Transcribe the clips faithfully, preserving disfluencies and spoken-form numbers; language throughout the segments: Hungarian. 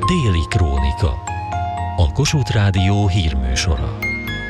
Déli Krónika. A Kossuth Rádió hírműsora.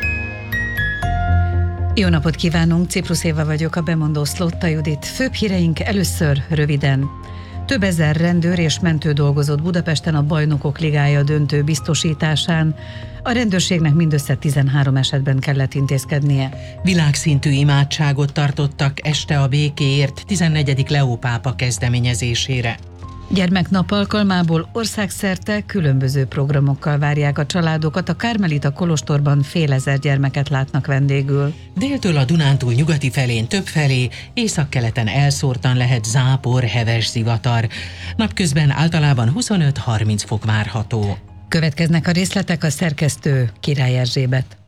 Jó napot kívánunk, Ciprus Éva vagyok, a bemondó Szlotta Judit. Főbb híreink először röviden. Több ezer rendőr és mentő dolgozott Budapesten a Bajnokok Ligája döntő biztosításán. A rendőrségnek mindössze tizenhárom esetben kellett intézkednie. Világszintű imádságot tartottak este a békéért tizennegyedik Leó pápa kezdeményezésére. Gyermeknap alkalmából országszerte különböző programokkal várják a családokat. A Kármelita kolostorban fél ezer gyermeket látnak vendégül. Déltől a Dunántúl nyugati felén többfelé, északkeleten elszórtan lehet zápor, heves zivatar. Napközben általában huszonöt-harminc fok várható. Következnek a részletek, a szerkesztő Király Erzsébet.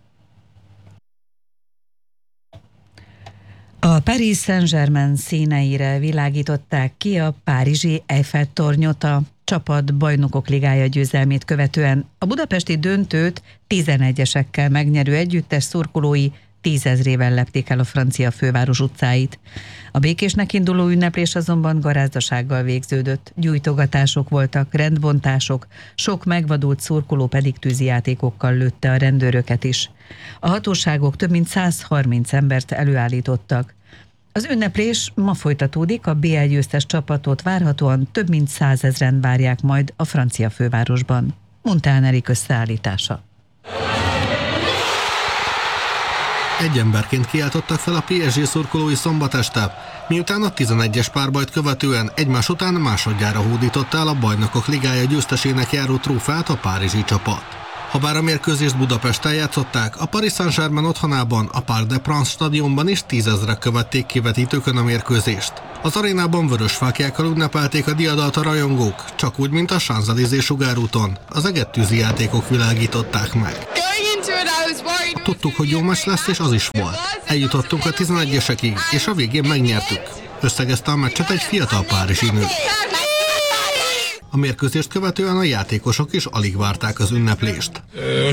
A Paris Saint-Germain színeire világították ki a párizsi Eiffel-tornyot a csapat Bajnokok Ligája győzelmét követően. A budapesti döntőt tizenegyesekkel megnyerő együttes szurkolói tízezrével lepték el a francia főváros utcáit. A békésnek induló ünneplés azonban garázdasággal végződött. Gyújtogatások voltak, rendbontások, sok megvadult szurkoló pedig tűzijátékokkal lőtte a rendőröket is. A hatóságok több mint száz harminc embert előállítottak. Az ünneplés ma folytatódik, a bé el győztes csapatot várhatóan több mint százezren várják majd a francia fővárosban. Montán Erik összeállítása. Egy emberként kiáltottak fel a pé es gé szurkolói szombat este, miután a tizenegyes párbajt követően egymás után másodjára hódította el a Bajnokok Ligája győztesének járó trófeát a párizsi csapat. Habár a mérkőzést Budapesten játszották, a Paris Saint-Germain otthonában, a Parc des Princes stadionban is tízezrek követték kivetítőkön a mérkőzést. Az arénában vörös fáklyákkal ünnepelték a diadalt a rajongók, csak úgy, mint a Champs-Élysées sugárúton. Az eget tűzijátékok világították meg. Tudtuk, hogy jó meccs lesz, és az is volt. Eljutottunk a tizenegyesekig, és a végén megnyertük. Összegezte a meccset egy fiatal párizsi nő. A mérkőzést követően a játékosok is alig várták az ünneplést.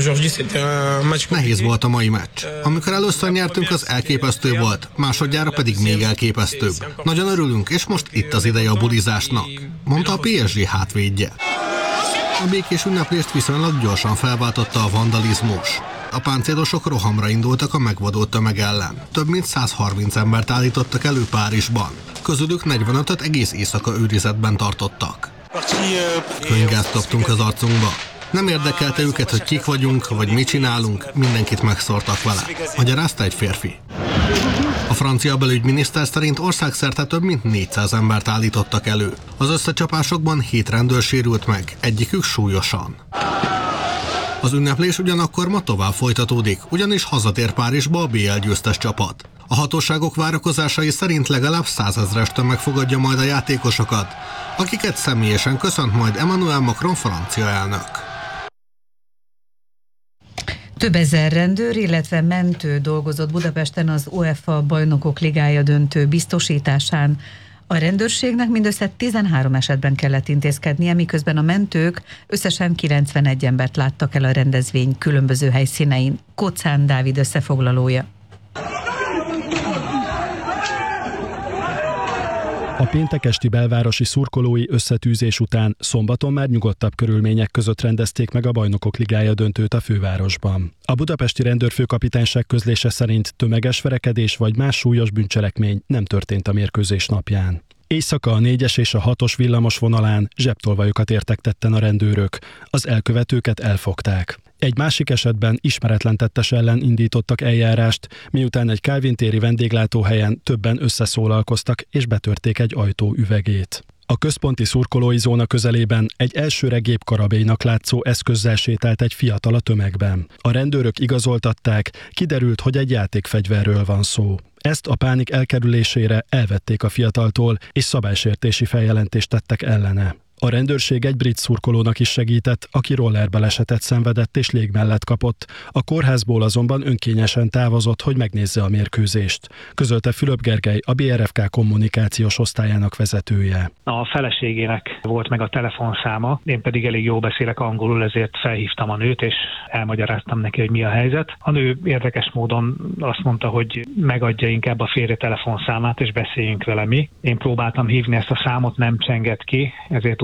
Nehéz volt a mai meccs. Amikor először nyertünk, az elképesztő volt, másodjára pedig még elképesztőbb. Nagyon örülünk, és most itt az ideje a bulizásnak, mondta a pé es gé hátvédje. A békés ünneplést viszonylag gyorsan felváltotta a vandalizmus. A páncélosok rohamra indultak a megvadult tömeg ellen. Több mint száz harminc embert állítottak elő Párizsban. Közülük negyvenötöt egész éjszaka őrizetben tartottak. Könygázt dobtunk az arcunkba. Nem érdekelte őket, hogy kik vagyunk, vagy mit csinálunk, mindenkit megszórtak vele, magyarázta egy férfi. A francia belügyminiszter szerint országszerte több mint négyszáz embert állítottak elő. Az összecsapásokban hét rendőr sérült meg, egyikük súlyosan. Az ünneplés ugyanakkor ma tovább folytatódik, ugyanis hazatér Párizsba a bé el győztes csapat. A hatóságok várakozásai szerint legalább százezres tömeg fogadja majd a játékosokat, akiket személyesen köszönt majd Emmanuel Macron francia elnök. Több ezer rendőr, illetve mentő dolgozott Budapesten az UEFA Bajnokok Ligája döntő biztosításán. A rendőrségnek mindössze tizenhárom esetben kellett intézkednie, miközben a mentők összesen kilencvenegy embert láttak el a rendezvény különböző helyszínein. Kocán Dávid összefoglalója. A péntek esti belvárosi szurkolói összetűzés után szombaton már nyugodtabb körülmények között rendezték meg a Bajnokok Ligája döntőt a fővárosban. A budapesti rendőrfőkapitányság közlése szerint tömeges verekedés vagy más súlyos bűncselekmény nem történt a mérkőzés napján. Éjszaka a négyes és a hatos villamos vonalán zsebtolvajokat értek tetten a rendőrök. Az elkövetőket elfogták. Egy másik esetben ismeretlen tettes ellen indítottak eljárást, miután egy Kálvin téri vendéglátóhelyen többen összeszólalkoztak és betörték egy ajtó üvegét. A központi szurkolói zóna közelében egy elsőre gépkarabélynak látszó eszközzel sétált egy fiatal a tömegben. A rendőrök igazoltatták, kiderült, hogy egy játékfegyverről van szó. Ezt a pánik elkerülésére elvették a fiataltól, és szabálysértési feljelentést tettek ellene. A rendőrség egy brit szurkolónak is segített, aki rollerbalesetet szenvedett és lég mellett kapott. A kórházból azonban önkényesen távozott, hogy megnézze a mérkőzést. Közölte Fülöp Gergely, a bé er ef ká kommunikációs osztályának vezetője. A feleségének volt meg a telefonszáma, én pedig elég jól beszélek angolul, ezért felhívtam a nőt, és elmagyaráztam neki, hogy mi a helyzet. A nő érdekes módon azt mondta, hogy megadja inkább a férje telefonszámát, és beszéljünk vele mi. Én próbáltam hívni ezt a számot, nem csengett ki, ezért úgy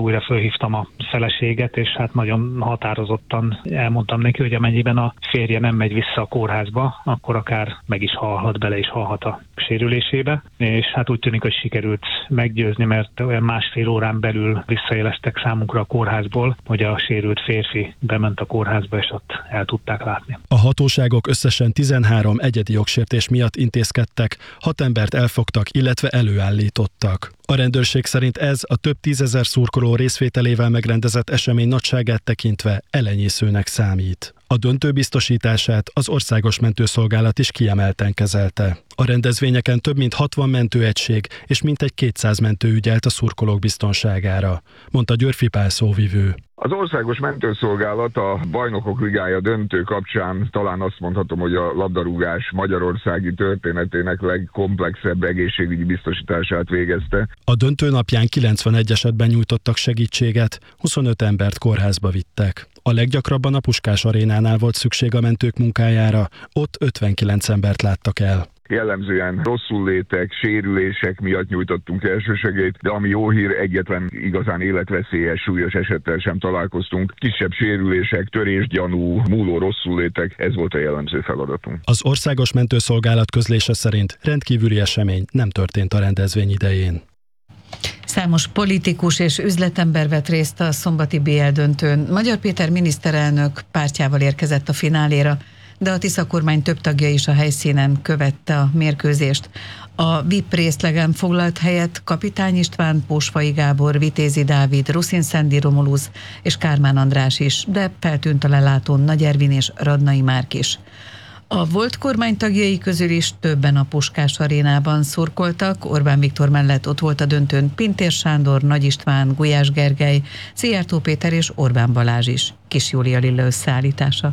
újra fölhívtam a feleséget, és hát nagyon határozottan elmondtam neki, hogy amennyiben a férje nem megy vissza a kórházba, akkor akár meg is halhat, bele is halhat a sérülésébe, és hát úgy tűnik, hogy sikerült meggyőzni, mert olyan másfél órán belül visszajeleztek számunkra a kórházból, hogy a sérült férfi bement a kórházba, és ott el tudták látni. A hatóságok összesen tizenhárom egyedi jogsértés miatt intézkedtek, hat embert elfogtak, illetve előállítottak. A rendőrség szerint ez a több tízezer szurkoló részvételével megrendezett esemény nagyságát tekintve elenyészőnek számít. A döntő biztosítását az Országos Mentőszolgálat is kiemelten kezelte. A rendezvényeken több mint hatvan mentőegység és mintegy kétszáz mentő ügyelt a szurkolók biztonságára, mondta Györfi Pál szóvivő. Az Országos Mentőszolgálat a Bajnokok Ligája döntő kapcsán talán azt mondhatom, hogy a labdarúgás magyarországi történetének legkomplexebb egészségügyi biztosítását végezte. A döntő napján kilencvenegy esetben nyújtottak segítséget, huszonöt embert kórházba vittek. A leggyakrabban a Puskás Arénánál volt szükség a mentők munkájára, ott ötvenkilenc embert láttak el. Jellemzően rosszullétek, sérülések miatt nyújtottunk elsősegélyt, de ami jó hír, egyetlen igazán életveszélyes, súlyos esettel sem találkoztunk. Kisebb sérülések, törésgyanú, múló rosszullétek, ez volt a jellemző feladatunk. Az Országos Mentőszolgálat közlése szerint rendkívüli esemény nem történt a rendezvény idején. Számos politikus és üzletember vett részt a szombati bé el döntőn. Magyar Péter miniszterelnök pártjával érkezett a fináléra, de a Tisza kormány több tagja is a helyszínen követte a mérkőzést. A vé i pé részlegen foglalt helyet Kapitány István, Pósfai Gábor, Vitézi Dávid, Ruszin-Szendi Romulusz és Kármán András is, de feltűnt a lelátón Nagy Ervin és Radnai Márk is. A volt kormány tagjai közül is többen a Puskás Arénában szurkoltak, Orbán Viktor mellett ott volt a döntőn Pintér Sándor, Nagy István, Gulyás Gergely, Szijjártó Péter és Orbán Balázs is. Kis Júlia Lilla összeállítása.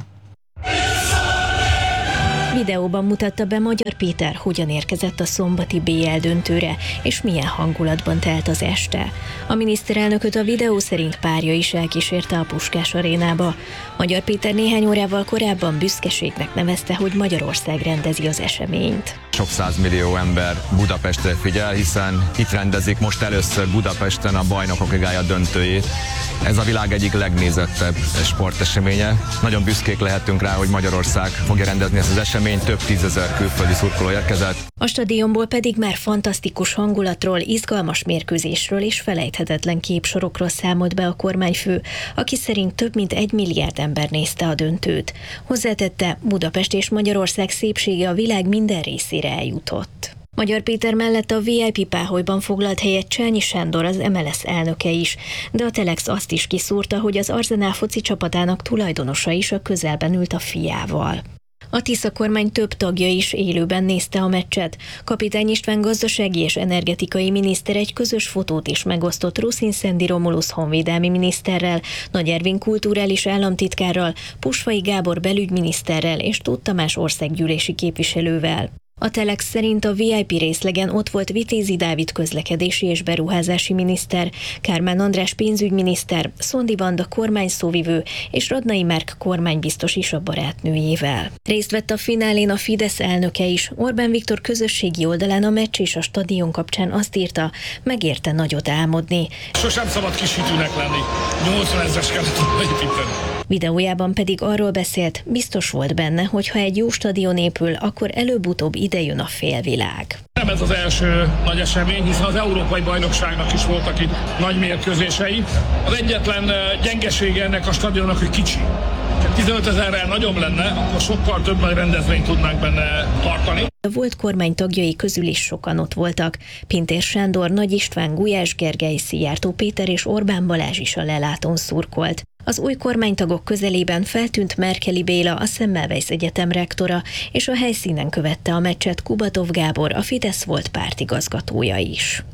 Videóban mutatta be Magyar Péter, hogyan érkezett a szombati bé el döntőre, és milyen hangulatban telt az este. A miniszterelnököt a videó szerint párja is elkísérte a Puskás Arénába. Magyar Péter néhány órával korábban büszkeségnek nevezte, hogy Magyarország rendezi az eseményt. Sok százmillió ember Budapestre figyel, hiszen itt rendezik most először Budapesten a Bajnokok Ligája döntőjét. Ez a világ egyik legnézettebb sporteseménye. Nagyon büszkék lehetünk rá, hogy Magyarország fogja rendezni ezt az eseményt, több tízezer külföldi szurkoló érkezett. A stadionból pedig már fantasztikus hangulatról, izgalmas mérkőzésről és felejthetetlen képsorokról számolt be a kormányfő, aki szerint több mint egy milliárd ember nézte a döntőt. Hozzátette, Budapest és Magyarország szépsége a világ minden részére eljutott. Magyar Péter mellett a vé i pé páholyban foglalt helyet Csányi Sándor, az em el es elnöke is, de a Telex azt is kiszúrta, hogy az Arzenál foci csapatának tulajdonosa is a közelben ült a fiával. A Tisza kormány több tagja is élőben nézte a meccset. Kapitány István gazdasági és energetikai miniszter egy közös fotót is megosztott Ruszin-Szendi Romulusz honvédelmi miniszterrel, Nagy Ervin kulturális államtitkárral, Pósfai Gábor belügyminiszterrel és Tóth Tamás országgyűlési képviselővel. A Telex szerint a vé i pé részlegen ott volt Vitézi Dávid közlekedési és beruházási miniszter, Kármán András pénzügyminiszter, Szondi Vanda kormányszóvivő és Radnai Márk kormánybiztos is a barátnőjével. Részt vett a finálén a Fidesz elnöke is. Orbán Viktor közösségi oldalán a meccs és a stadion kapcsán azt írta, megérte nagyot álmodni. Sosem szabad kishitűnek lenni. nyolcvanezres kellett volna építeni. Videójában pedig arról beszélt, biztos volt benne, hogy ha egy jó stadion épül, akkor előbb-utóbb idejön a félvilág. Nem ez az első nagy esemény, hiszen az Európai Bajnokságnak is voltak itt nagy mérkőzései. Az egyetlen gyengesége ennek a stadionnak, hogy kicsi. Ha tizenötezerrel nagyobb lenne, akkor sokkal több nagy rendezvényt tudnánk benne tartani. A volt kormány tagjai közül is sokan ott voltak. Pintér Sándor, Nagy István, Gulyás Gergely, Szijjártó Péter és Orbán Balázs is a lelátón szurkolt. Az új kormánytagok közelében feltűnt Merkeli Béla, a Semmelweis Egyetem rektora, és a helyszínen követte a meccset Kubatov Gábor, a Fidesz volt pártigazgatója is.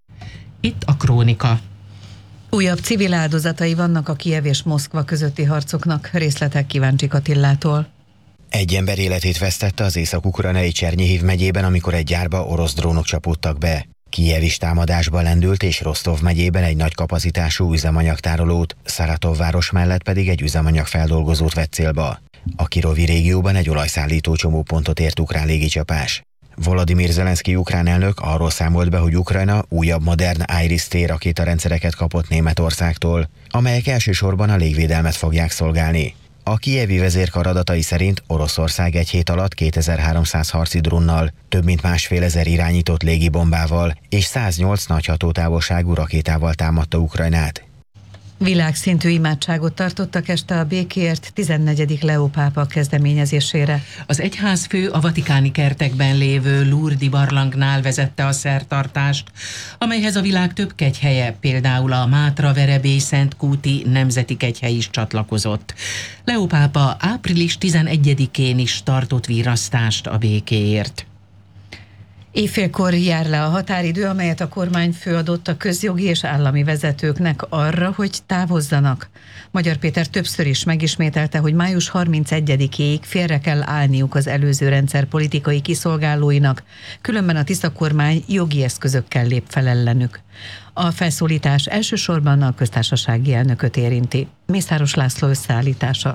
Itt a krónika. Újabb civil áldozatai vannak a Kijev és Moszkva közötti harcoknak. Részletek Kíváncsik Attilától. Egy ember életét vesztette az észak-ukrajnai Csernyihiv megyében, amikor egy gyárba orosz drónok csapódtak be. Kijev is támadásba lendült, és Rostov megyében egy nagy kapacitású üzemanyagtárolót, Szaratov város mellett pedig egy üzemanyagfeldolgozót vett célba. A Kirovi régióban egy olajszállító csomópontot ért ukrán légicsapás. Volodymyr Zelenszky ukrán elnök arról számolt be, hogy Ukrajna újabb modern Iris-T rakétarendszereket kapott Németországtól, amelyek elsősorban a légvédelmet fogják szolgálni. A kijevi vezérkar adatai szerint Oroszország egy hét alatt kétezer-háromszáz harci drónnal, több mint másfél ezer irányított légibombával és száznyolc nagy hatótávolságú rakétával támadta Ukrajnát. Világszintű imádságot tartottak este a békéért tizennegyedik Leó pápa kezdeményezésére. Az egyházfő a vatikáni kertekben lévő Lourdes barlangnál vezette a szertartást, amelyhez a világ több kegyhelye, például a Mátra-Verebély-Szentkúti Nemzeti Kegyhely is csatlakozott. Leó pápa április tizenegyedikén is tartott virasztást a békéért. Éjfélkor jár le a határidő, amelyet a kormányfő adott a közjogi és állami vezetőknek arra, hogy távozzanak. Magyar Péter többször is megismételte, hogy május harmincegyedikéig félre kell állniuk az előző rendszer politikai kiszolgálóinak, különben a Tisza kormány jogi eszközökkel lép fel ellenük. A felszólítás elsősorban a köztársasági elnököt érinti. Mészáros László összeállítása.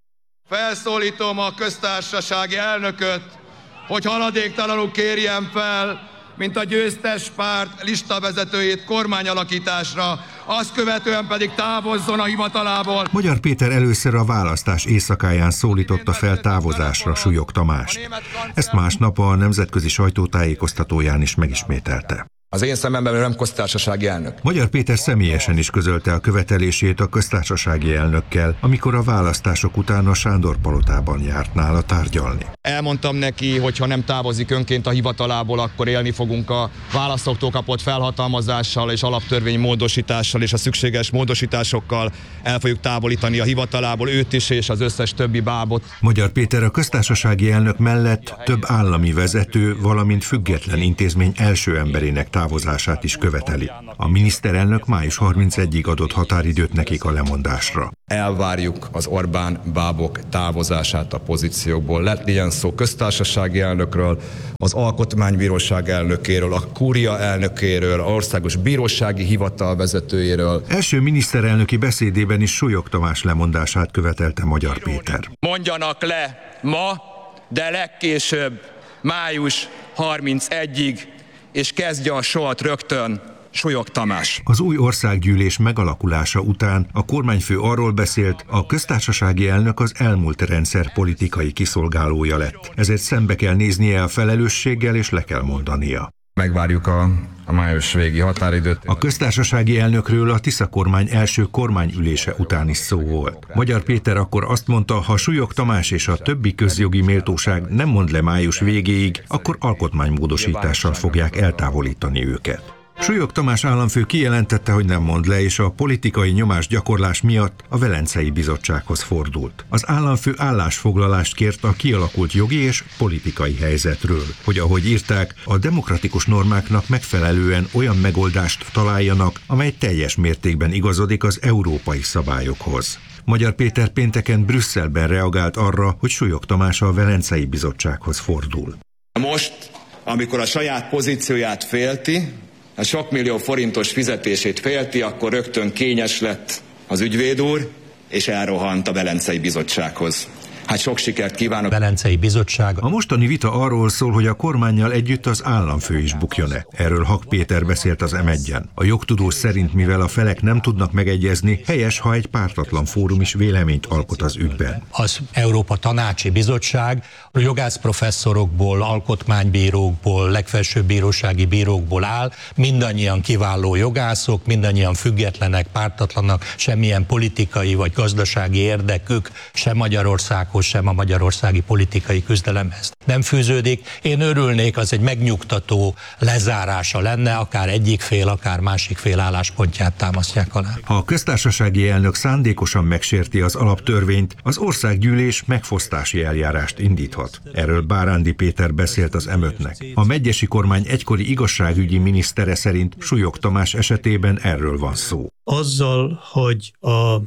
Felszólítom a köztársasági elnököt, hogy haladéktalanul kérjen fel, mint a győztes párt listavezetőjét kormányalakításra, azt követően pedig távozzon a hivatalából. Magyar Péter először a választás éjszakáján szólította fel távozásra Súlyog Tamást. Ezt másnap a nemzetközi sajtótájékoztatóján is megismételte. Az én szememben ő nem köztársasági elnök. Magyar Péter személyesen is közölte a követelését a köztársasági elnökkel, amikor a választások után a Sándor palotában járt nála tárgyalni. Elmondtam neki, hogy ha nem távozik önként a hivatalából, akkor élni fogunk a választóktól kapott felhatalmazással és alaptörvény módosítással és a szükséges módosításokkal el fogjuk távolítani a hivatalából őt is és az összes többi bábot. Magyar Péter a köztársasági elnök mellett több állami vezető, valamint független intézmény első emberének távozását is követeli. A miniszterelnök május harmincegyedikéig adott határidőt nekik a lemondásra. Elvárjuk az Orbán bábok távozását a pozíciókból. Legyen szó köztársasági elnökről, az Alkotmánybíróság elnökéről, a Kúria elnökéről, az Országos Bírósági Hivatal vezetőjéről. Első miniszterelnöki beszédében is Súlyog Tamás lemondását követelte Magyar Péter. Mondjanak le ma, de legkésőbb május harmincegyedikéig, és kezdje a sort rögtön Súlyog Tamás. Az új országgyűlés megalakulása után a kormányfő arról beszélt, a köztársasági elnök az elmúlt rendszer politikai kiszolgálója lett. Ezért szembe kell néznie a felelősséggel és le kell mondania. Megvárjuk a, a május végi határidőt. A köztársasági elnökről a Tisza kormány első kormányülése után is szó volt. Magyar Péter akkor azt mondta, ha Súlyog Tamás és a többi közjogi méltóság nem mond le május végéig, akkor alkotmánymódosítással fogják eltávolítani őket. Súlyog Tamás államfő kijelentette, hogy nem mond le, és a politikai nyomás gyakorlás miatt a Velencei Bizottsághoz fordult. Az államfő állásfoglalást kért a kialakult jogi és politikai helyzetről, hogy ahogy írták, a demokratikus normáknak megfelelően olyan megoldást találjanak, amely teljes mértékben igazodik az európai szabályokhoz. Magyar Péter pénteken Brüsszelben reagált arra, hogy Súlyog Tamás a Velencei Bizottsághoz fordul. Most, amikor a saját pozícióját félti, a sok millió forintos fizetését félti, akkor rögtön kényes lett az ügyvéd úr, és elrohant a Velencei Bizottsághoz. Hát sok sikert kívánok! Velencei Bizottság. A mostani vita arról szól, hogy a kormánnyal együtt az államfő is bukjon-e. Erről Hak Péter beszélt az em egyen. A jogtudós szerint, mivel a felek nem tudnak megegyezni, helyes, ha egy pártatlan fórum is véleményt alkot az ügyben. Az Európa Tanácsi Bizottság a jogászprofesszorokból, alkotmánybírókból, legfelsőbb bírósági bírókból áll, mindannyian kiváló jogászok, mindannyian függetlenek, pártatlanak, semmilyen politikai vagy gazdasági érdekük sem Magyarország sem a magyarországi politikai küzdelemhez nem fűződik. Én örülnék, az egy megnyugtató lezárása lenne, akár egyik fél, akár másik fél álláspontját támasztják alá. Ha a köztársasági elnök szándékosan megsérti az alaptörvényt, az országgyűlés megfosztási eljárást indíthat. Erről Bárándi Péter beszélt az em ötnek. A megyesi kormány egykori igazságügyi minisztere szerint Súlyog Tamás esetében erről van szó. Azzal, hogy a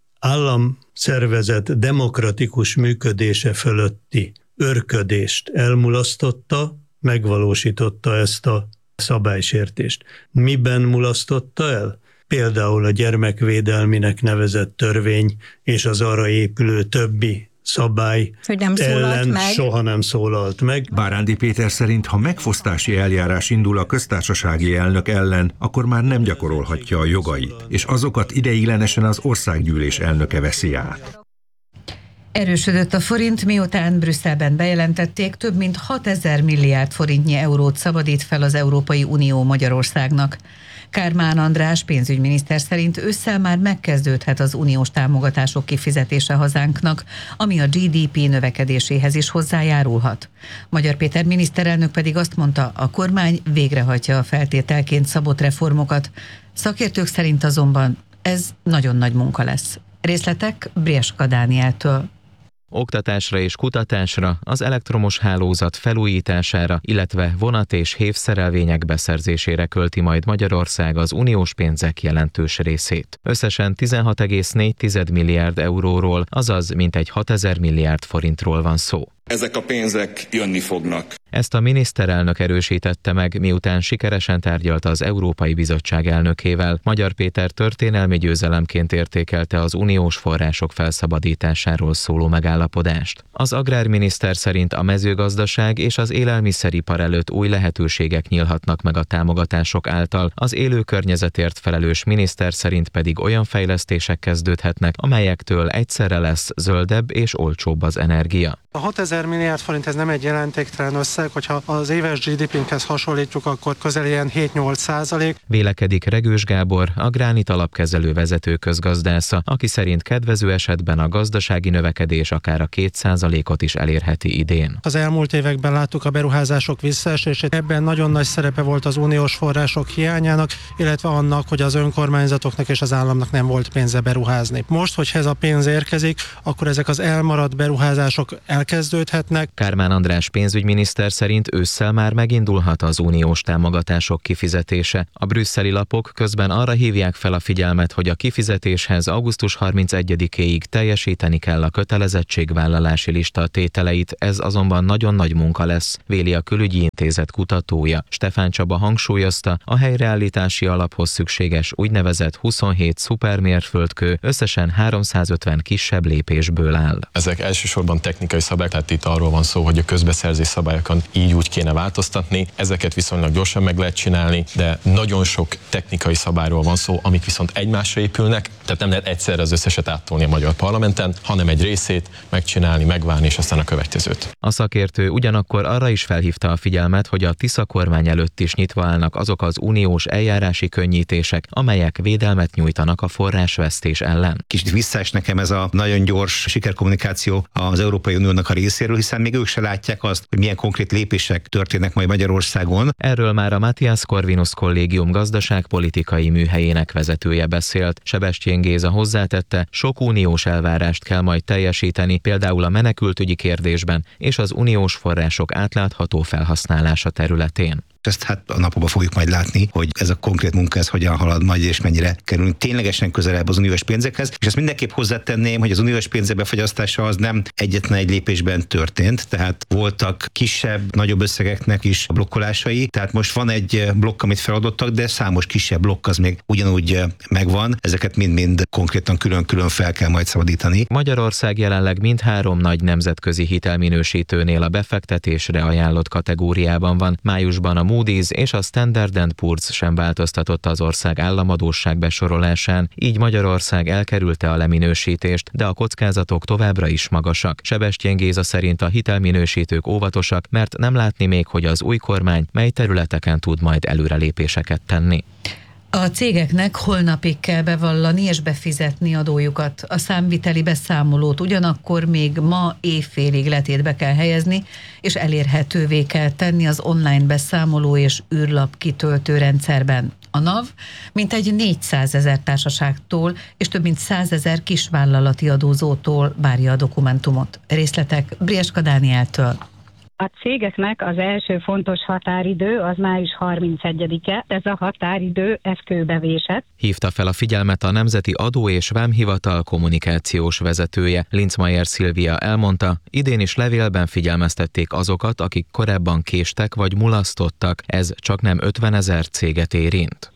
államszervezet demokratikus működése fölötti örködést elmulasztotta, megvalósította ezt a szabálysértést. Miben mulasztotta el? Például a gyermekvédelminek nevezett törvény és az arra épülő többi szabály hogy nem ellen meg. soha nem szólalt meg. Bárándi Péter szerint, ha megfosztási eljárás indul a köztársasági elnök ellen, akkor már nem gyakorolhatja a jogait, és azokat ideiglenesen az országgyűlés elnöke veszi át. Erősödött a forint, miután Brüsszelben bejelentették, több mint hatezer milliárd forintnyi eurót szabadít fel az Európai Unió Magyarországnak. Kármán András pénzügyminiszter szerint ősszel már megkezdődhet az uniós támogatások kifizetése hazánknak, ami a gé dé pé növekedéséhez is hozzájárulhat. Magyar Péter miniszterelnök pedig azt mondta, a kormány végrehajtja a feltételként szabott reformokat. Szakértők szerint azonban ez nagyon nagy munka lesz. Részletek Brieska Dánieltől. Oktatásra és kutatásra, az elektromos hálózat felújítására, illetve vonat- és hévszerelvények beszerzésére költi majd Magyarország az uniós pénzek jelentős részét. Összesen tizenhat egész négy milliárd euróról, azaz mintegy hatezer milliárd forintról van szó. Ezek a pénzek jönni fognak. Ezt a miniszterelnök erősítette meg, miután sikeresen tárgyalt az Európai Bizottság elnökével. Magyar Péter történelmi győzelemként értékelte az uniós források felszabadításáról szóló megállapodást. Az agrárminiszter szerint a mezőgazdaság és az élelmiszeripar előtt új lehetőségek nyílhatnak meg a támogatások által, az élő környezetért felelős miniszter szerint pedig olyan fejlesztések kezdődhetnek, amelyektől egyszerre lesz zöldebb és olcsóbb az energia. A hatezer milliárd forint ez nem egy jelentéktelen összeg, hogyha az éves gé dé pénkhez hasonlítjuk, akkor közel ilyen hét-nyolc százalék. Vélekedik Regős Gábor, a Gránit alapkezelő vezető közgazdásza, aki szerint kedvező esetben a gazdasági növekedés akár a két százalékot is elérheti idén. Az elmúlt években láttuk a beruházások visszaesését, ebben nagyon nagy szerepe volt az uniós források hiányának, illetve annak, hogy az önkormányzatoknak és az államnak nem volt pénze beruházni. Most, hogy ez a pénz érkezik, akkor ezek az elmaradt beruházások elkezdődhetnek. Kármán András pénzügyminiszter szerint ősszel már megindulhat az uniós támogatások kifizetése. A brüsszeli lapok közben arra hívják fel a figyelmet, hogy a kifizetéshez augusztus harmincegyedikéig teljesíteni kell a kötelezettségvállalási lista tételeit, ez azonban nagyon nagy munka lesz, véli a Külügyi Intézet kutatója. Stefán Csaba hangsúlyozta, a helyreállítási alaphoz szükséges úgynevezett huszonhét szupermérföldkő összesen háromszázötven kisebb lépésből áll. Ezek elsősorban technikai szabályok, tehát itt arról van szó, hogy a közbeszerzés szabályokon így úgy kéne változtatni, ezeket viszonylag gyorsan meg lehet csinálni, de nagyon sok technikai szabályról van szó, amik viszont egymásra épülnek, tehát nem lehet egyszerre az összeset áttolni a magyar parlamenten, hanem egy részét megcsinálni, megvárni, és aztán a következőt. A szakértő ugyanakkor arra is felhívta a figyelmet, hogy a Tisza kormány előtt is nyitva állnak azok az uniós eljárási könnyítések, amelyek védelmet nyújtanak a forrásvesztés ellen. Kicsit visszaes nekem ez a nagyon gyors sikerkommunikáció az Európai Uniónak a részéről, hiszen még ők se látják azt, hogy milyen konkrét lépések történnek majd Magyarországon. Erről már a Matthias Corvinus Kollégium gazdaságpolitikai műhelyének vezetője beszélt. Sebestyén Géza hozzátette, sok uniós elvárást kell majd teljesíteni, például a menekültügyi kérdésben és az uniós források átlátható felhasználása területén. Ezt hát a napokban fogjuk majd látni, hogy ez a konkrét munka ez hogyan halad majd, és mennyire kerülünk ténylegesen közelebb az uniós pénzekhez. És ezt mindenképp hozzátenném, hogy az uniós pénzek befagyasztása az nem egyetlen egy lépésben történt, tehát voltak kisebb, nagyobb összegeknek is blokkolásai, tehát most van egy blokk, amit feladottak, de számos kisebb blokk az még ugyanúgy megvan, ezeket mind-mind konkrétan külön-külön fel kell majd szabadítani. Magyarország jelenleg mindhárom nagy nemzetközi hitelminősítőnél a befektetésre ajánlott kategóriában van. Májusban a Moody's és a Standard and Poor's sem változtatott az ország államadósság besorolásán, így Magyarország elkerülte a leminősítést, de a kockázatok továbbra is magasak. Sebestyén Géza szerint a hitelminősítők óvatosak, mert nem látni még, hogy az új kormány mely területeken tud majd előrelépéseket tenni. A cégeknek holnapig kell bevallani és befizetni adójukat. A számviteli beszámolót ugyanakkor még ma évfélig letétbe kell helyezni, és elérhetővé kell tenni az online beszámoló és űrlap kitöltő rendszerben. A NAV mintegy négyszázezer társaságtól és több mint százezer kisvállalati adózótól várja a dokumentumot. Részletek Brieska Dánieltől. A cégeknek az első fontos határidő az május harmincegyedike, ez a határidő ez kőbevésett. Hívta fel a figyelmet a Nemzeti Adó- és Vámhivatal kommunikációs vezetője. Linzmeier Szilvia elmondta, idén is levélben figyelmeztették azokat, akik korábban késtek vagy mulasztottak, ez csak nem ötvenezer céget érint.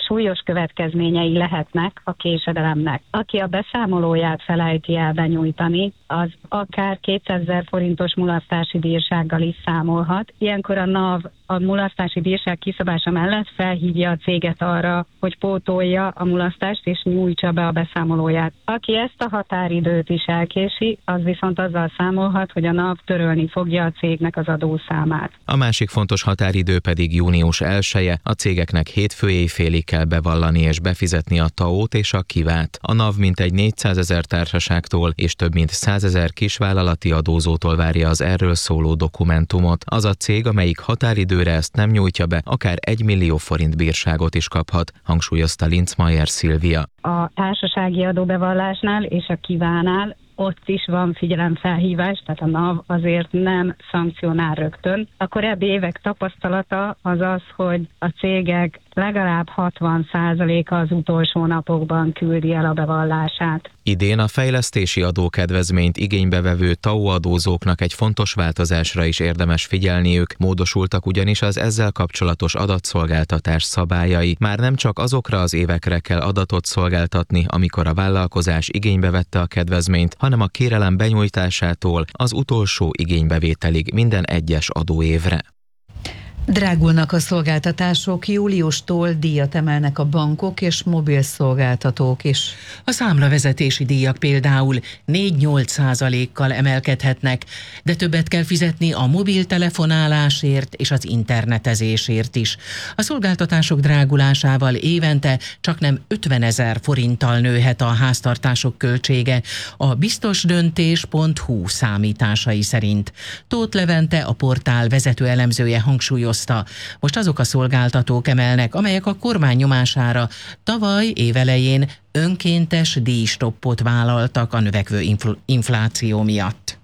súlyos következményei lehetnek a késedelemnek. Aki a beszámolóját felejti el benyújtani, az akár kétszázezer forintos mulasztási bírsággal is számolhat. Ilyenkor a NAV a mulasztási bírság kiszabása mellett felhívja a céget arra, hogy pótolja a mulasztást és nyújtsa be a beszámolóját. Aki ezt a határidőt is elkési, az viszont azzal számolhat, hogy a NAV törölni fogja a cégnek az adószámát. A másik fontos határidő pedig június elseje, a cégeknek hétfő éjfélig kell bevallani és befizetni a té á ó-t és a kivát. A NAV mintegy négyszázezer társaságtól és több mint százezer kisvállalati adózótól várja az erről szóló dokumentumot. Az a cég, amelyik határidőre ezt nem nyújtja be, akár egy millió forint bírságot is kaphat, hangsúlyozta Linzmeier Szilvia. A társasági adóbevallásnál és a kivánál ott is van figyelemfelhívás, tehát a NAV azért nem szankcionál rögtön. A korábbi évek tapasztalata az az, hogy a cégek legalább hatvan százaléka az utolsó napokban küldi el a bevallását. Idén a fejlesztési adókedvezményt igénybevevő té á ó adózóknak egy fontos változásra is érdemes figyelniük, módosultak ugyanis az ezzel kapcsolatos adatszolgáltatás szabályai. Már nem csak azokra az évekre kell adatot szolgáltatni, amikor a vállalkozás igénybe vette a kedvezményt, hanem a kérelem benyújtásától az utolsó igénybevételig minden egyes adóévre. Drágulnak a szolgáltatások, júliustól díjat emelnek a bankok és mobil szolgáltatók is. A számlavezetési díjak például négy-nyolc százalékkal emelkedhetnek, de többet kell fizetni a mobiltelefonálásért és az internetezésért is. A szolgáltatások drágulásával évente csaknem ötvenezer forinttal nőhet a háztartások költsége, a biztosdöntés pont hu számításai szerint. Tóth Levente, a portál vezető elemzője hangsúlyozta, most azok a szolgáltatók emelnek, amelyek a kormány nyomására tavaly évelején önkéntes díjstoppot vállaltak a növekvő infl- infláció miatt.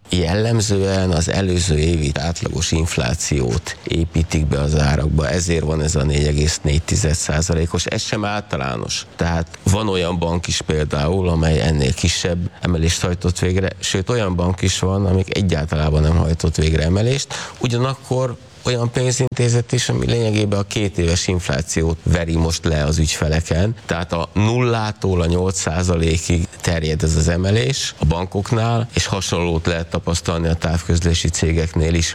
Jellemzően az előző évi átlagos inflációt építik be az árakba, ezért van ez a négy egész négy százalékos, ez sem általános. Tehát van olyan bank is például, amely ennél kisebb emelést hajtott végre, sőt olyan bank is van, amik egyáltalán nem hajtott végre emelést, ugyanakkor olyan pénzintézet is, ami lényegében a két éves inflációt veri most le az ügyfeleken, tehát a nullától a nyolc százalékig terjed ez az emelés a bankoknál, és hasonlót lehet tapasztalni a távközlési cégeknél is.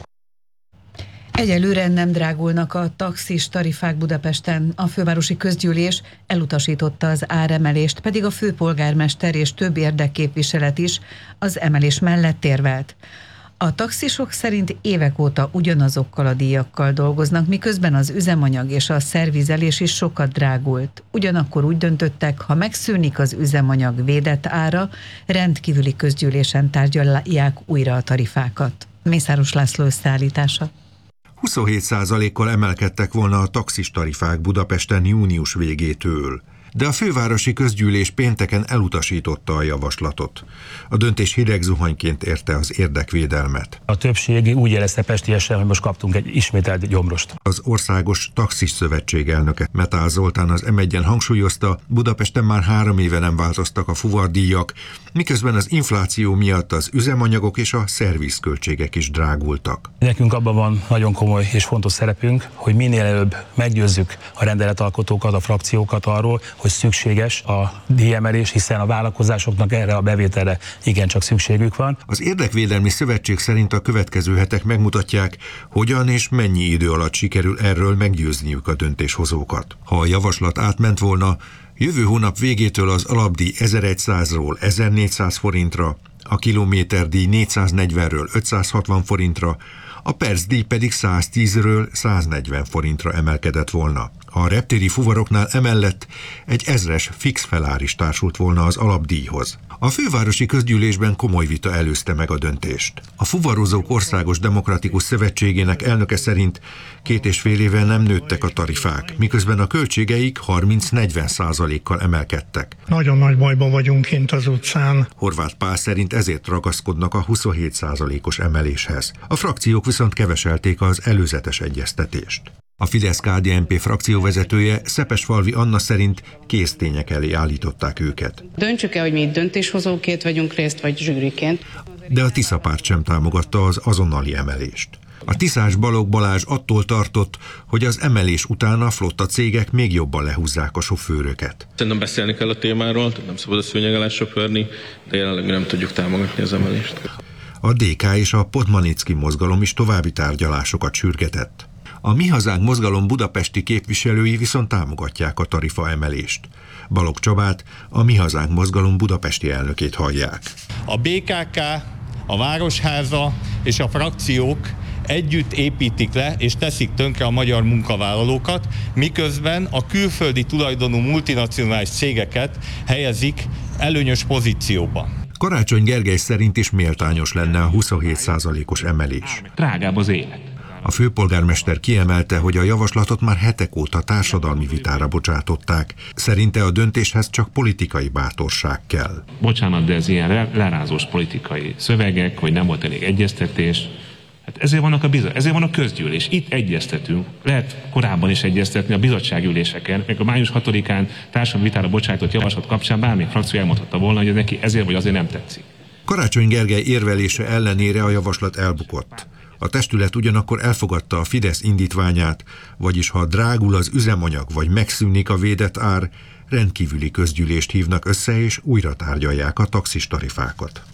Egyelőre nem drágulnak a taxis tarifák Budapesten. A fővárosi közgyűlés elutasította az áremelést, pedig a főpolgármester és több érdekképviselet is az emelés mellett érvelt. A taxisok szerint évek óta ugyanazokkal a díjakkal dolgoznak, miközben az üzemanyag és a szervizelés is sokat drágult. Ugyanakkor úgy döntöttek, ha megszűnik az üzemanyag védett ára, rendkívüli közgyűlésen tárgyalják újra a tarifákat. Mészáros László összeállítása. huszonhét százalékkal emelkedtek volna a taxis tarifák Budapesten június végétől. De a fővárosi közgyűlés pénteken elutasította a javaslatot. A döntés hideg zuhanyként érte az érdekvédelmet. A többség úgy érezte pestiesen, hogy most kaptunk egy ismételt gyomrost. Az Országos Taxis Szövetség elnöke Metál Zoltán az em egyen hangsúlyozta, Budapesten már három éve nem változtak a fuvardíjak, miközben az infláció miatt az üzemanyagok és a szervizköltségek is drágultak. Nekünk abban van nagyon komoly és fontos szerepünk, hogy minél előbb meggyőzzük a rendeletalkotókat, a frakciókat arról, hogy szükséges a díjemelés, hiszen a vállalkozásoknak erre a bevételre igencsak szükségük van. Az Érdekvédelmi Szövetség szerint a következő hetek megmutatják, hogyan és mennyi idő alatt sikerül erről meggyőzniük a döntéshozókat. Ha a javaslat átment volna, jövő hónap végétől az alapdíj ezerszázról ezernégyszáz forintra, a kilométerdíj négyszáznegyvenről ötszázhatvan forintra, a percdíj pedig száztízről száznegyven forintra emelkedett volna. A reptéri fuvaroknál emellett egy ezres fix felár is társult volna az alapdíjhoz. A fővárosi közgyűlésben komoly vita előzte meg a döntést. A Fuvarozók Országos Demokratikus Szövetségének elnöke szerint két és fél éve nem nőttek a tarifák, miközben a költségeik harminc-negyven százalékkal emelkedtek. Nagyon nagy bajban vagyunk kint az utcán. Horváth Pál szerint ezért ragaszkodnak a huszonhét százalékos emeléshez. A frakciók viszont keveselték az előzetes egyeztetést. A Fidesz-ká dé en pé frakcióvezetője Szepesfalvi Anna szerint késztények elé állították őket. Döntsük-e, hogy mi itt döntéshozóként vagyunk részt, vagy zsűriként? De a Tisza párt sem támogatta az azonnali emelést. A tiszás Balogh Balázs attól tartott, hogy az emelés után a flotta cégek még jobban lehúzzák a sofőröket. Szerintem beszélni kell a témáról, nem szabad a szőnyeg alá sofőrni, de jelenleg nem tudjuk támogatni az emelést. A dé ká és a Podmanicki mozgalom is további tárgyalásokat sürgetett. A Mi Hazánk mozgalom budapesti képviselői viszont támogatják a tarifa emelést. Balogh Csabát, a Mi Hazánk mozgalom budapesti elnökét hallják. A bé ká ká, a Városháza és a frakciók együtt építik le és teszik tönkre a magyar munkavállalókat, miközben a külföldi tulajdonú multinacionális cégeket helyezik előnyös pozícióba. Karácsony Gergely szerint is méltányos lenne a huszonhét százalékos emelés. Drágább az élet. A főpolgármester kiemelte, hogy a javaslatot már hetek óta társadalmi vitára bocsátották. Szerinte a döntéshez csak politikai bátorság kell. Bocsánat, de ez ilyen lerázós politikai szövegek, hogy nem volt elég egyeztetés. Hát ezért vannak a bizo- ezért van a közgyűlés. Itt egyeztetünk. Lehet korábban is egyeztetni a bizottságüléseken, meg a május hatodikán társadalmi vitára bocsátott javaslat kapcsán bármilyen frakció elmondhatta volna, hogy neki ezért vagy azért nem tetszik. Karácsony Gergely érvelése ellenére a javaslat elbukott. A testület ugyanakkor elfogadta a Fidesz indítványát, vagyis ha drágul az üzemanyag vagy megszűnik a védett ár, rendkívüli közgyűlést hívnak össze és újra tárgyalják a taxis tarifákat.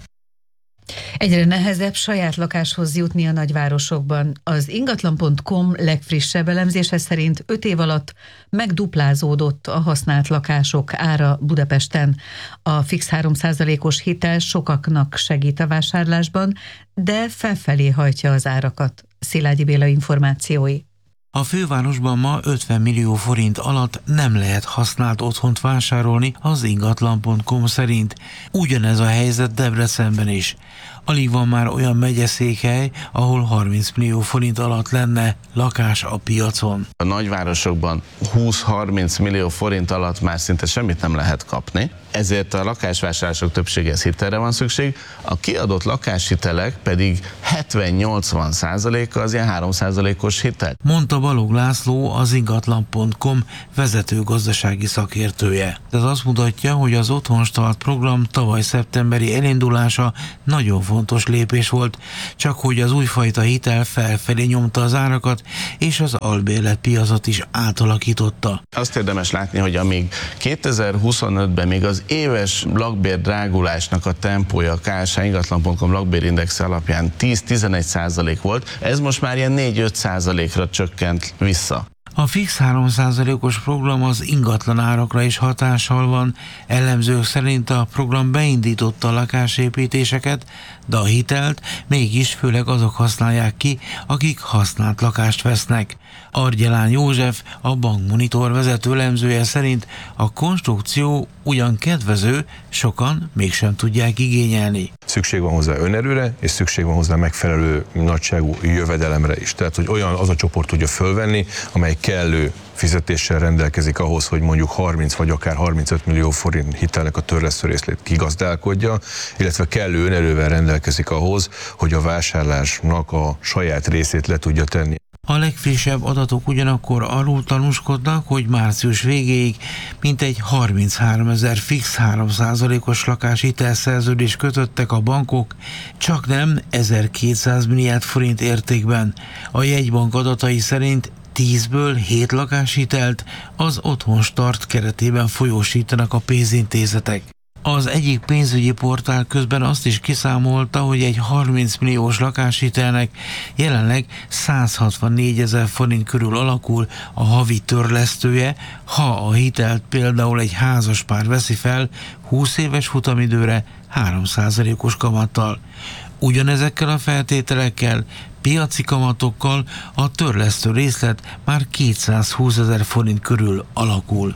Egyre nehezebb saját lakáshoz jutni a nagyvárosokban. Az ingatlan pont com legfrissebb elemzése szerint öt év alatt megduplázódott a használt lakások ára Budapesten. A fix három százalékos hitel sokaknak segít a vásárlásban, de felfelé hajtja az árakat. Szilágyi Béla információi. A fővárosban ma ötven millió forint alatt nem lehet használt otthont vásárolni az ingatlan pont com szerint. Ugyanez a helyzet Debrecenben is. Alig van már olyan megyeszékhely, ahol harminc millió forint alatt lenne lakás a piacon. A nagyvárosokban húsz-harminc millió forint alatt már szinte semmit nem lehet kapni, ezért a lakásvásárlások többségéhez hitelre van szükség, a kiadott lakáshitelek pedig hetven-nyolcvan százaléka az ilyen három százalékos hitel. Mondta Balogh László, az ingatlan pont com vezető gazdasági szakértője. Ez azt mutatja, hogy az Otthonstart program tavaly szeptemberi elindulása nagyon fontos lépés volt, csak hogy az újfajta hitel felfelé nyomta az árakat, és az albérletpiacot is átalakította. Azt érdemes látni, hogy amíg kétezer-huszonötben még az éves lakbér drágulásnak a tempója a ká es há ingatlan pont com lakbérindex alapján tíz-tizenegy százalék volt, ez most már ilyen négy-öt százalékra csökkent vissza. A fix három százalékos program az ingatlan árakra is hatással van. Elemzők szerint a program beindította a lakásépítéseket, de a hitelt mégis főleg azok használják ki, akik használt lakást vesznek. Argyelán József, a Bankmonitor vezető elemzője szerint a konstrukció ugyan kedvező, sokan mégsem tudják igényelni. Szükség van hozzá önerőre, és szükség van hozzá megfelelő nagyságú jövedelemre is. Tehát, hogy olyan az a csoport tudja fölvenni, amely kellő fizetéssel rendelkezik ahhoz, hogy mondjuk harminc vagy akár harmincöt millió forint hitelnek a törlesztő részlét kigazdálkodja, illetve kellő önerővel rendelkezik ahhoz, hogy a vásárlásnak a saját részét le tudja tenni. A legfrissebb adatok ugyanakkor arról tanúskodnak, hogy március végéig mintegy harmincháromezer fix három százalékos lakáshitelszerződést kötöttek a bankok, csak nem ezerkétszáz milliárd forint értékben. A jegybank adatai szerint tízből hét lakáshitelt az Otthonstart keretében folyósítanak a pénzintézetek. Az egyik pénzügyi portál közben azt is kiszámolta, hogy egy harminc milliós lakáshitelnek jelenleg száz hatvannégy ezer forint körül alakul a havi törlesztője, ha a hitelt például egy házaspár veszi fel húsz éves futamidőre három százalékos kamattal. Ugyanezekkel a feltételekkel, piaci kamatokkal a törlesztő részlet már kétszázhúsz ezer forint körül alakul.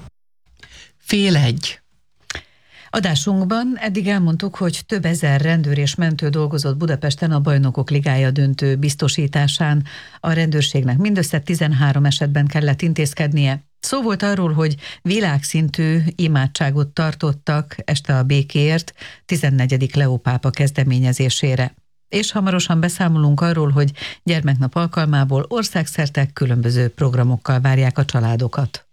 Fél egy. Adásunkban eddig elmondtuk, hogy több ezer rendőr és mentő dolgozott Budapesten a Bajnokok Ligája döntő biztosításán. A rendőrségnek mindössze tizenhárom esetben kellett intézkednie. Szó volt arról, hogy világszintű imádságot tartottak este a békéért tizennegyedik Leó pápa kezdeményezésére. És hamarosan beszámolunk arról, hogy gyermeknap alkalmából országszerte különböző programokkal várják a családokat.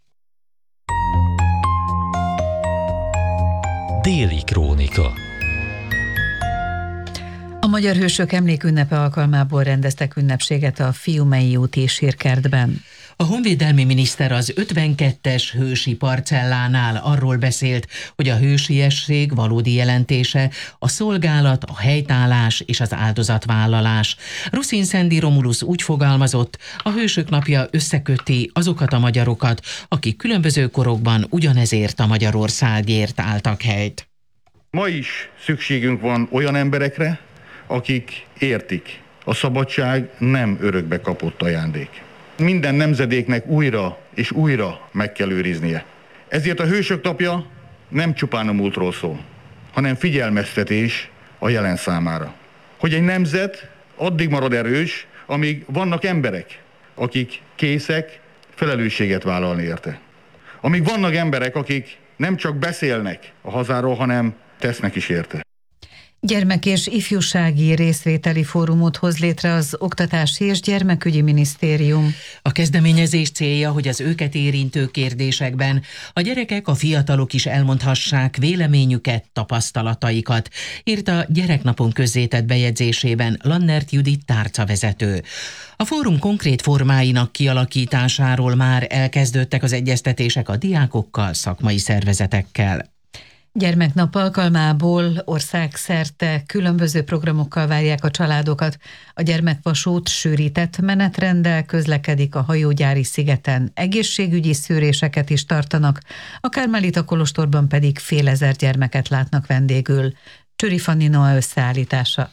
Déli Krónika. A Magyar Hősök Emlékünnepe alkalmából rendeztek ünnepséget a Fiumei úti sírkertben. A honvédelmi miniszter az ötvenkettes hősi parcellánál arról beszélt, hogy a hősiesség valódi jelentése a szolgálat, a helytállás és az áldozatvállalás. Ruszin Szendi Romulus úgy fogalmazott, a Hősök napja összeköti azokat a magyarokat, akik különböző korokban ugyanezért a Magyarországért álltak helyt. Ma is szükségünk van olyan emberekre, akik értik, a szabadság nem örökbe kapott ajándék. Minden nemzedéknek újra és újra meg kell őriznie. Ezért a Hősök napja nem csupán a múltról szól, hanem figyelmeztetés a jelen számára. Hogy egy nemzet addig marad erős, amíg vannak emberek, akik készek felelősséget vállalni érte. Amíg vannak emberek, akik nem csak beszélnek a hazáról, hanem tesznek is érte. Gyermek- és ifjúsági részvételi fórumot hoz létre az Oktatási és Gyermekügyi Minisztérium. A kezdeményezés célja, hogy az őket érintő kérdésekben a gyerekek, a fiatalok is elmondhassák véleményüket, tapasztalataikat, írt a Gyereknapon közzétett bejegyzésében Lannert Judit tárcavezető. A fórum konkrét formáinak kialakításáról már elkezdődtek az egyeztetések a diákokkal, szakmai szervezetekkel. Gyermeknap alkalmából országszerte különböző programokkal várják a családokat. A gyermekvasút sűrített menetrenddel közlekedik a hajógyári szigeten, egészségügyi szűréseket is tartanak, a Kármelita kolostorban pedig fél ezer gyermeket látnak vendégül. Csőri Fanni Noa összeállítása.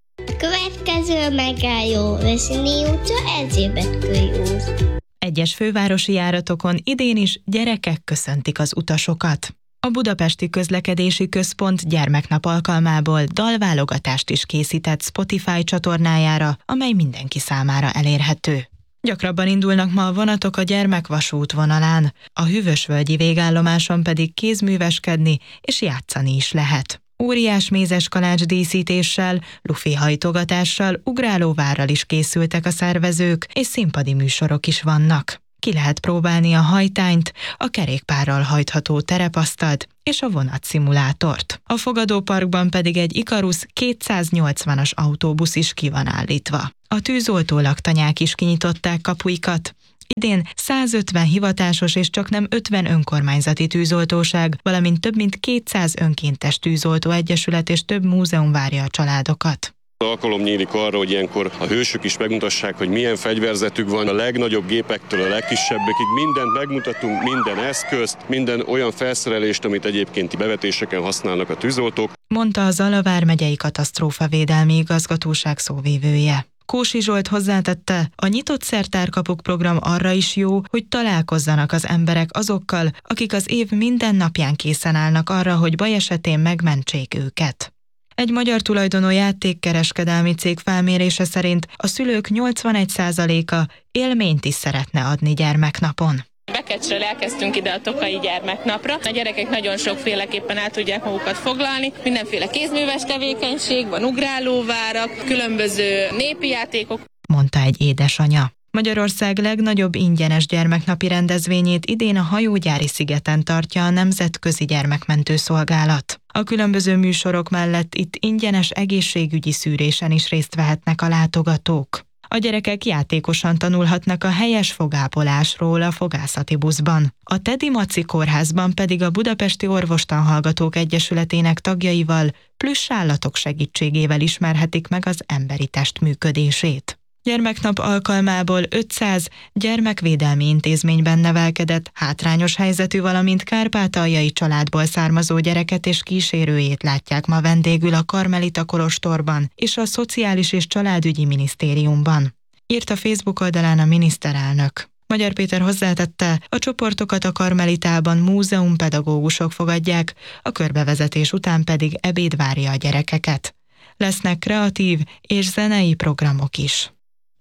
Következő megálló Veszini utca, Erzsébet körút. Egyes fővárosi járatokon idén is gyerekek köszöntik az utasokat. A Budapesti Közlekedési Központ gyermeknap alkalmából dalválogatást is készített Spotify csatornájára, amely mindenki számára elérhető. Gyakrabban indulnak ma a vonatok a gyermekvasút vonalán, a Hűvösvölgyi végállomáson pedig kézműveskedni és játszani is lehet. Óriás mézes kalács díszítéssel, lufi hajtogatással, ugrálóvárral is készültek a szervezők, és színpadi műsorok is vannak. Ki lehet próbálni a hajtányt, a kerékpárral hajtható terepasztalt és a vonatszimulátort. A fogadóparkban pedig egy Ikarus kétszáznyolcvanas autóbusz is ki van állítva. A tűzoltó laktanyák is kinyitották kapuikat. Idén százötven hivatásos és csaknem ötven önkormányzati tűzoltóság, valamint több mint kétszáz önkéntes tűzoltó egyesület és több múzeum várja a családokat. Alkalom nyílik arra, hogy ilyenkor a hősök is megmutassák, hogy milyen fegyverzetük van, a legnagyobb gépektől a legkisebbekig mindent megmutatunk, minden eszközt, minden olyan felszerelést, amit egyébként bevetéseken használnak a tűzoltók. Mondta a Zala vármegyei katasztrófavédelmi igazgatóság szóvivője. Kósi Zsolt hozzátette, a nyitott szertárkapuk program arra is jó, hogy találkozzanak az emberek azokkal, akik az év minden napján készen állnak arra, hogy baj esetén megmentsék őket. Egy magyar tulajdonú játékkereskedelmi cég felmérése szerint a szülők nyolcvanegy százaléka élményt is szeretne adni gyermeknapon. Bekecsről elkezdtünk ide a Tokai gyermeknapra. A gyerekek nagyon sokféleképpen el tudják magukat foglalni. Mindenféle kézműves tevékenység, van ugrálóvárak, különböző népi játékok. Mondta egy édesanya. Magyarország legnagyobb ingyenes gyermeknapi rendezvényét idén a hajógyári szigeten tartja a Nemzetközi Gyermekmentő Szolgálat. A különböző műsorok mellett itt ingyenes egészségügyi szűrésen is részt vehetnek a látogatók. A gyerekek játékosan tanulhatnak a helyes fogápolásról a fogászati buszban. A Tedi Maci kórházban pedig a Budapesti Orvostanhallgatók Egyesületének tagjaival plüss állatok segítségével ismerhetik meg az emberi test működését. Gyermeknap alkalmából ötszáz gyermekvédelmi intézményben nevelkedett, hátrányos helyzetű, valamint kárpátaljai családból származó gyereket és kísérőjét látják ma vendégül a Karmelita kolostorban és a Szociális és Családügyi Minisztériumban. Írt a Facebook oldalán a miniszterelnök. Magyar Péter hozzátette, a csoportokat a Karmelitában múzeumpedagógusok fogadják, a körbevezetés után pedig ebéd várja a gyerekeket. Lesznek kreatív és zenei programok is.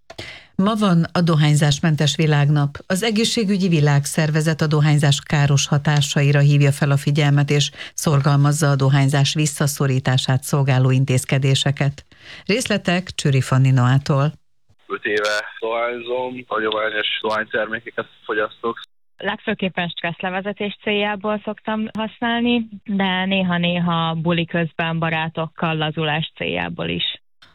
Ma van a dohányzásmentes világnap. Az Egészségügyi Világszervezet a dohányzás káros hatásaira hívja fel a figyelmet, és szorgalmazza a dohányzás visszaszorítását szolgáló intézkedéseket. Részletek Csőri Fanni Noától. öt éve dohányzom, hagyományos dohánytermékeket fogyasztok. Legfőképpen stresszlevezetés céljából szoktam használni, de néha-néha buli közben barátokkal lazulás céljából is.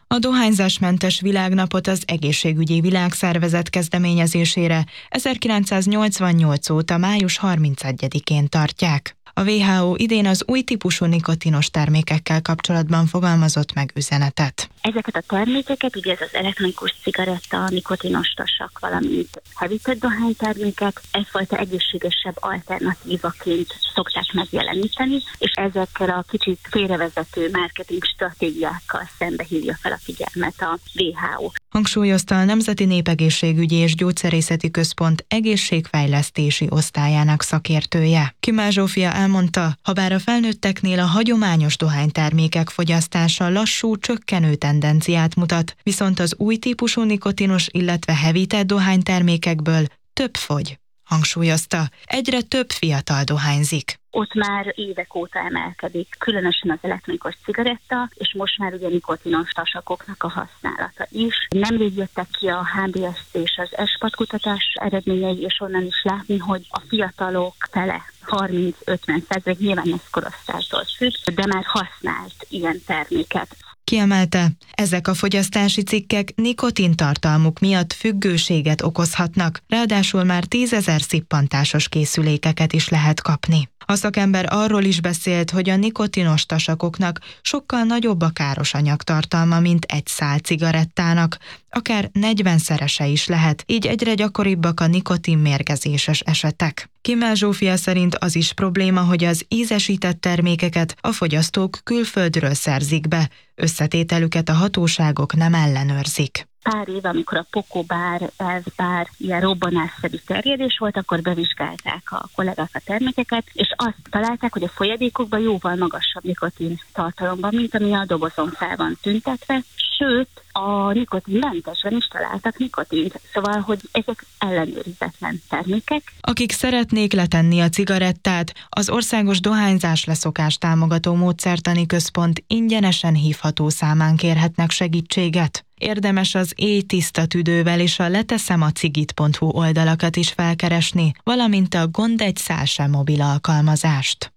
A dohányzásmentes világnapot az Egészségügyi Világszervezet kezdeményezésére ezerkilencszáznyolcvannyolc óta május harmincegyedikén tartják. A vé há ó idén az új típusú nikotinos termékekkel kapcsolatban fogalmazott meg üzenetet. Ezeket a termékeket, ugye ez az elektronikus cigaretta, a nikotinos tasak, valamint hevített dohánytermékek, egyfajta egészségesebb alternatívaként szokták megjeleníteni, és ezekkel a kicsit félrevezető marketing stratégiákkal szembe hívja fel a figyelmet a vé há ó. Hangsúlyozta a Nemzeti Népegészségügyi és Gyógyszerészeti Központ egészségfejlesztési osztályának szakértője. Kimál Zsófia elmondta, habár a felnőtteknél a hagyományos dohánytermékek fogyasztása lassú, csökkenő tendenciát mutat, viszont az új típusú nikotinos, illetve hevített dohánytermékekből több fogy. Hangsúlyozta, egyre több fiatal dohányzik. Ott már évek óta emelkedik, különösen az elektronikus cigaretta, és most már ugye nikotinos tasakoknak a használata is. Nemrég jöttek ki a há bé es cé és az ESPAT kutatás eredményei, és onnan is látni, hogy a fiatalok fele harminc-ötven százalék, nyilván ez korosztálytól függ, de már használt ilyen terméket. Kiemelte, ezek a fogyasztási cikkek nikotintartalmuk miatt függőséget okozhatnak, ráadásul már tízezer szippantásos készülékeket is lehet kapni. A szakember arról is beszélt, hogy a nikotinos tasakoknak sokkal nagyobb a káros anyagtartalma, mint egy szál cigarettának, akár negyvenszerese is lehet, így egyre gyakoribbak a nikotinmérgezéses esetek. Kimál Zsófia szerint az is probléma, hogy az ízesített termékeket a fogyasztók külföldről szerzik be, összetételüket a hatóságok nem ellenőrzik. Pár év, amikor a pokobár, elfbár, ilyen robbanásszerű terjedés volt, akkor bevizsgálták a kollégák a termékeket, és azt találták, hogy a folyadékokban jóval magasabb nikotin tartalomban, mint ami a dobozon fel van tüntetve, sőt, a nikotinmentesben is találtak nikotint, szóval, hogy ezek ellenőrizetlen termékek. Akik szeretnék letenni a cigarettát, az Országos Dohányzás Leszokás Támogató Módszertani Központ ingyenesen hívható számán kérhetnek segítséget. Érdemes az Éj tiszta tüdővel és a leteszem a cigit pont hu oldalakat is felkeresni, valamint a Gond egy szál sem mobil alkalmazást.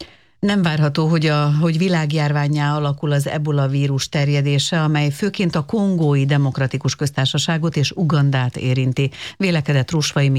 Nem várható, hogy, a, hogy világjárvánnyá alakul az ebola vírus terjedése, amely főként a Kongói Demokratikus Köztársaságot és Ugandát érinti, vélekedett Rusvai